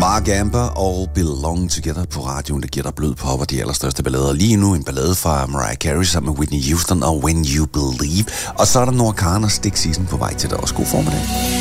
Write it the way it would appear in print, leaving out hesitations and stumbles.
Mark Amber, All Belong Together på radioen, der giver dig blød pop og de allerstørste ballader. Lige nu en ballade fra Mariah Carey sammen med Whitney Houston og When You Believe. Og så er der Noah Kahan og Stick Season på vej til dig. Også god formiddag.